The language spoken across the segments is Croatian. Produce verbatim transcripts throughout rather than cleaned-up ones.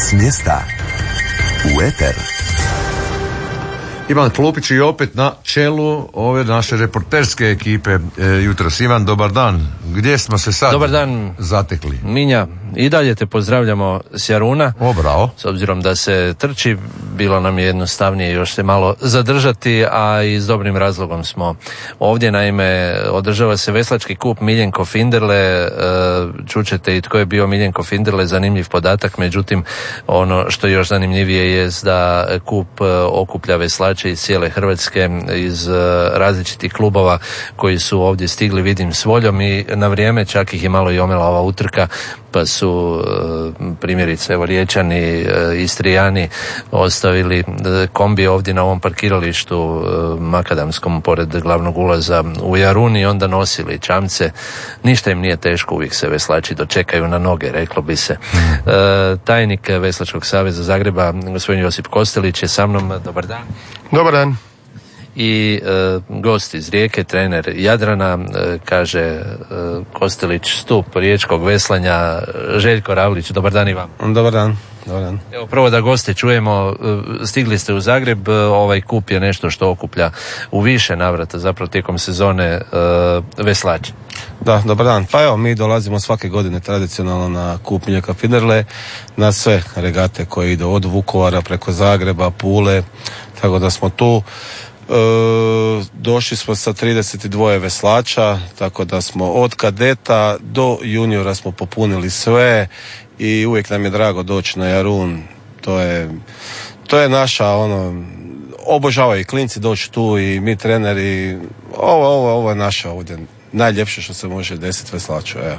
S mjesta u eter. Ivan Klupić i opet na čelu ove naše reporterske ekipe e, jutros. Ivan, dobar dan. Gdje smo se sad dobar dan, zatekli? Minja, i dalje te pozdravljamo s Jaruna. O, bravo. S obzirom da se trči, bilo nam je jednostavnije još se malo zadržati, a i s dobrim razlogom smo ovdje. Naime, održava se veslački kup Miljenko Finderle. E, čućete i tko je bio Miljenko Finderle, zanimljiv podatak. Međutim, ono što je još zanimljivije je da kup okuplja veslače iz cijele Hrvatske, iz različitih klubova koji su ovdje stigli, vidim, s voljom i na vrijeme, čak ih je malo i omela ova utrka, pa su primjerice evo Riječani, Istrijani ostavili kombi ovdje na ovom parkiralištu makadamskom pored glavnog ulaza u Jarun i onda nosili čamce. Ništa im nije teško, uvijek se veslači dočekaju na noge, reklo bi se. Tajnik Veslačkog saveza Zagreba, gospodin Josip Kostelić, je sa mnom. Dobar dan. Dobar dan. I e, gost iz Rijeke, trener Jadrana, e, kaže e, Kostelić, stup riječkog veslanja, Željko Ravlić. Dobar dan i vam. Dobar dan. Dobar dan. Evo, prvo da goste čujemo, stigli ste u Zagreb, ovaj kup je nešto što okuplja u više navrata zapravo tijekom sezone e, veslače. Da, dobar dan. Pa evo, mi dolazimo svake godine tradicionalno na kup Miljenka Finderle, na sve regate koje idu od Vukovara preko Zagreba, Pule, tako da smo tu. E, došli smo sa trideset dva veslača, tako da smo od kadeta do juniora smo popunili sve i uvijek nam je drago doći na Jarun. To je, to je naša, ono, obožavaju i klinci doći tu i mi treneri. Ovo, ovo, ovo je naša ovdje najljepše što se može desiti veslaču. Evo.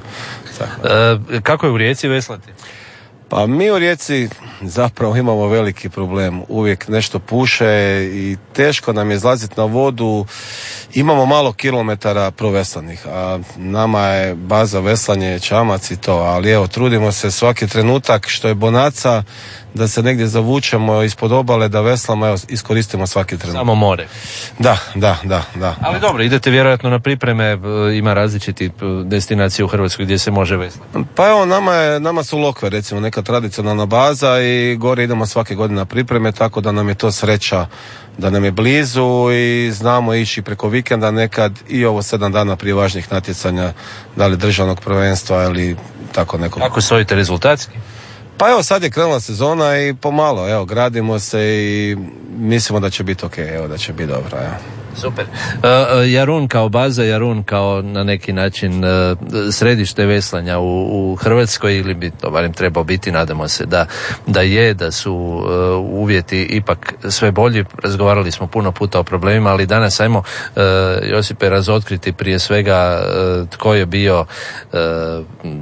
E, kako je u Rijeci veslati? Pa mi u Rijeci zapravo imamo veliki problem. Uvijek nešto puše i teško nam je izlaziti na vodu. Imamo malo kilometara proveslanih, a nama je baza veslanje, čamac i to. Ali evo, trudimo se svaki trenutak što je bonaca da se negdje zavučemo ispod obale, da veslamo, evo, iskoristimo svaki trenutak. Samo more. Da, da, da, da. Ali dobro, idete vjerojatno na pripreme, ima različiti destinacije u Hrvatskoj gdje se može veslati. Pa evo, nama, je, nama su Lokve, recimo, neka tradicionalna baza i gore idemo svake godine na pripreme, tako da nam je to sreća da nam je blizu i znamo ići preko vikenda nekad i ovo sedam dana prije važnih natjecanja, da li državnog prvenstva ili tako nekog. Kako stojite rezultatski? Pa evo, sad je krenula sezona i pomalo, evo, gradimo se i mislimo da će biti ok, evo, da će biti dobro, evo. Super. Uh, Jarun kao baza, Jarun kao na neki način uh, središte veslanja u, u Hrvatskoj, ili bi to barem trebao biti, nadamo se da, da je, da su uh, uvjeti ipak sve bolji. Razgovarali smo puno puta o problemima, ali danas ajmo, uh, Josipe, razotkriti prije svega uh, tko je bio uh,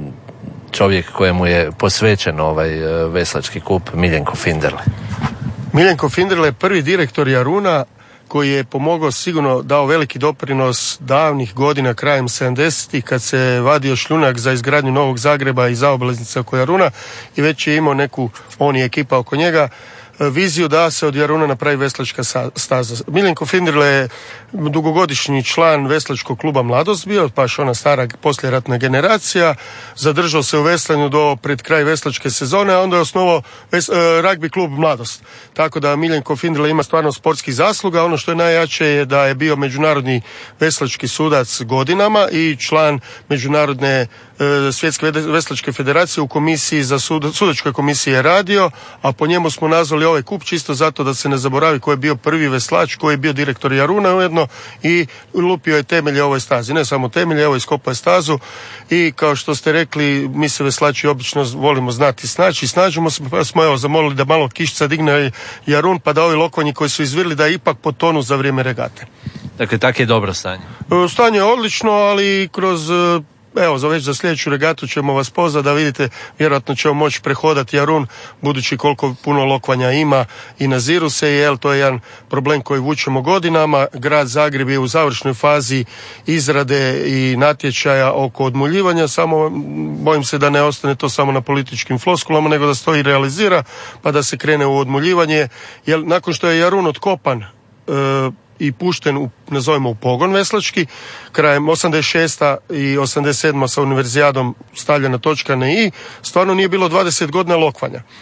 čovjek kojemu je posvećen ovaj uh, veslački kup, Miljenko Finderle. Miljenko Finderle je prvi direktor Jaruna koji je pomogao, sigurno dao veliki doprinos davnih godina, krajem sedamdesetih, kad se vadio šljunak za izgradnju Novog Zagreba i zaobilaznica oko Jaruna i već je imao neku, on i ekipa oko njega, viziju da se od Jaruna napravi veslačka staza. Miljenko Finderle je dugogodišnji član veslačkog kluba Mladost bio, baš ona stara poslijeratna generacija, zadržao se u veslanju do pred kraj veslačke sezone, a onda je osnovao ves, uh, ragbi klub Mladost. Tako da Miljenko Finderle ima stvarno sportskih zasluga. Ono što je najjače je da je bio međunarodni veslački sudac godinama i član međunarodne uh, svjetske veslačke federacije u komisiji za sud, sudačkoj komisiji je radio, a po njemu smo nazvali ovaj kup čisto zato da se ne zaboravi ko je bio prvi veslač, koji je bio direktor Jaruna ujedno i lupio je temelje ovoj stazi. Ne samo temelje, evo iskopao je stazu i kao što ste rekli, mi se veslači obično volimo znati snaći i snađemo se, pa smo evo zamolili da malo kišca digne Jarun, pa da ovi lokvanji koji su izvirili da ipak potonu za vrijeme regate. Dakle, tako je dobro stanje. Stanje je odlično, ali kroz evo, za već za sljedeću regatu ćemo vas pozvati da vidite, vjerojatno ćemo moći prehodati Jarun, budući koliko puno lokvanja ima i naziru se, jel, to je jedan problem koji vučemo godinama. Grad Zagreb je u završnoj fazi izrade i natječaja oko odmuljivanja, samo bojim se da ne ostane to samo na političkim floskulama, nego da se to i realizira, pa da se krene u odmuljivanje, jer nakon što je Jarun otkopan, e, i pušten u, nazovimo, u pogon veslački, krajem osamdeset šeste i osamdeset sedme sa univerzijadom stavljena točka na i, stvarno nije bilo dvadeset godina lokvanja.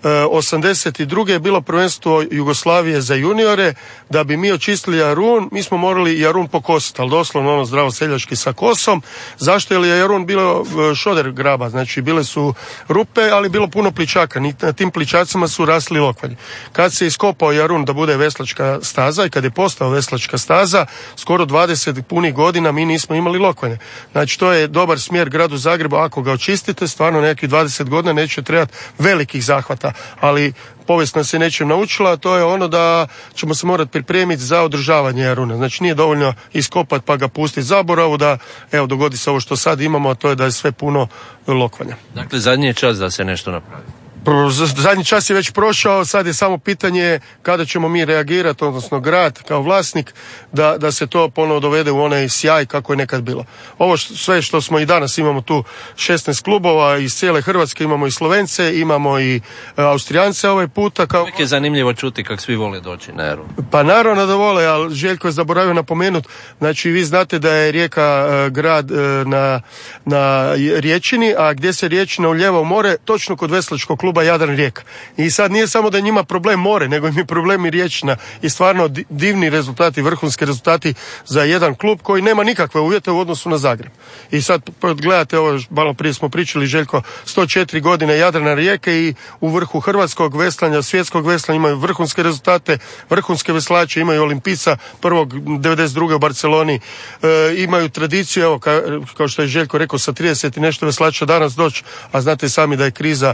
osamdeset druge je bilo prvenstvo Jugoslavije za juniore. Da bi mi očistili Jarun, mi smo morali Jarun pokositi, ali doslovno ono zdravo seljački sa kosom. Zašto? Jer je Jarun bilo šoder graba, znači bile su rupe, ali bilo puno pličaka. Na tim pličacima su rasli lokvanji. Kad se iskopao Jarun da bude veslačka staza i kad je postao veslačka staza, skoro dvadeset punih godina mi nismo imali lokvanje. Znači to je dobar smjer gradu Zagrebu, ako ga očistite, stvarno nekih dvadeset godina neće trebati velikih zahvata, ali povijest nas je nečem naučila, a to je ono da ćemo se morati pripremiti za održavanje Jaruna. Znači nije dovoljno iskopati pa ga pustiti zaboravu, da evo dogodi se ovo što sad imamo, a to je da je sve puno lokvanja. Dakle, zadnji je čas da se nešto napravi. Zadnji čas je već prošao, sad je samo pitanje kada ćemo mi reagirati, odnosno grad kao vlasnik, da, da se to ponovo dovede u onaj sjaj kako je nekad bilo. Ovo što, sve što smo i danas, imamo tu šesnaest klubova iz cijele Hrvatske, imamo i Slovence, imamo i e, Austrijance ovaj puta. Kao... Uvijek je zanimljivo čuti kako svi vole doći na Jarun. Pa naravno da vole, ali Željko je zaboravio napomenuti, znači vi znate da je Rijeka e, grad e, na, na Riječini, a gdje se Riječina ulijeva u more, točno kod veslačkog kluba Jadran Rijeka. I sad nije samo da je njima problem more, nego im je problem i Riječina. I stvarno divni rezultati, vrhunski rezultati za jedan klub koji nema nikakve uvjete u odnosu na Zagreb. I sad gledate, ovo malo prije smo pričali, Željko, sto četiri godine Jadrana Rijeke i u vrhu hrvatskog veslanja, svjetskog veslanja imaju vrhunske rezultate, vrhunske veslače, imaju Olimpijca prvog devedeset druge u Barceloni, e, imaju tradiciju, evo ka, kao što je Željko rekao, sa trideset i nešto veslača danas doći, a znate sami da je kriza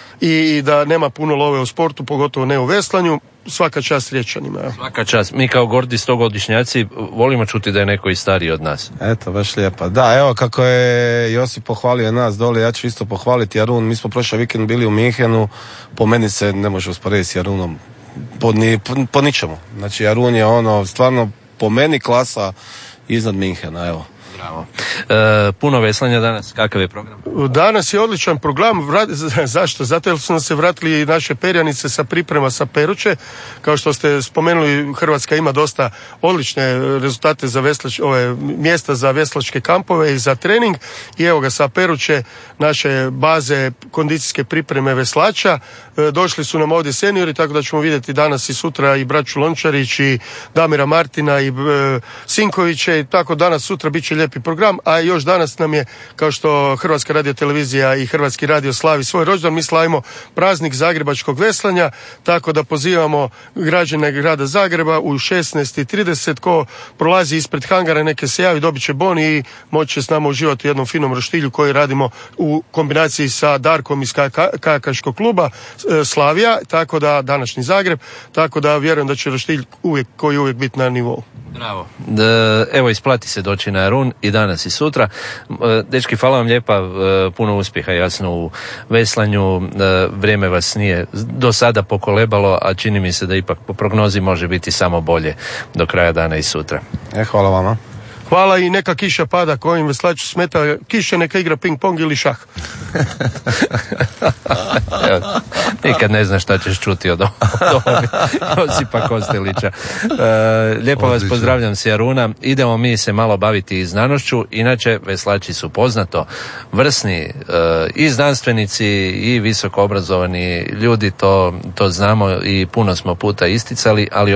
i da nema puno love u sportu, pogotovo ne u veslanju. Svaka čast Riječanima. Svaka čast. Mi kao gordi stogodišnjaci volimo čuti da je neko i stariji od nas. Eto, baš lijepa. Da, evo kako je Josip pohvalio nas dole, ja ću isto pohvaliti Jarun. Mi smo prošli vikend bili u Minhenu, po meni se ne može usporediti s Jarunom po, ni, po, po ničemu. Znači Jarun je ono, stvarno po meni klasa iznad Minhena, evo. Bravo. E, puno veslanja danas, kakav je program? Danas je odličan program. Vrat, zašto? Zato jer su nam se vratili naše perjanice sa priprema sa Peruče. Kao što ste spomenuli, Hrvatska ima dosta odlične rezultate za veslač, ove, mjesta za veslačke kampove i za trening. I evo ga, sa Peruče, naše baze kondicijske pripreme veslača. E, došli su nam ovdje seniori, tako da ćemo vidjeti danas i sutra i braću Lončarić i Damira Martina i e, Sinkovića i tako danas, sutra bit će lijepi program, a još danas nam je, kao što Hrvatska radiotelevizija i Hrvatski radio slavi svoj rođendan, mi slavimo praznik zagrebačkog veslanja, tako da pozivamo građane grada Zagreba u šesnaest i trideset, ko prolazi ispred hangara neke se javi, dobit će bon i moći će s nama uživati u jednom finom roštilju koji radimo u kombinaciji sa Darkom iz kajakaškog kluba e, Slavija, tako da današnji Zagreb, tako da vjerujem da će roštilj uvijek, koji uvijek biti na nivou. Bravo. De, evo, isplati se doći na Jarun i danas i sutra. Dečki, hvala vam lijepa, puno uspjeha jasno u veslanju. Vrijeme vas nije do sada pokolebalo, a čini mi se da ipak po prognozi može biti samo bolje do kraja dana i sutra. E, hvala vama. Hvala i neka kiša pada, kojim veslaču smeta kiša, neka igra ping pong ili šah. Nikad ne znaš šta ćeš čuti od ovog Josipa Kostelića. E, lijepo vas pozdravljam s Jaruna. Idemo mi se malo baviti i znanošću. Inače, veslači su poznato vrsni e, i znanstvenici i visoko obrazovani ljudi, to, to znamo i puno smo puta isticali, ali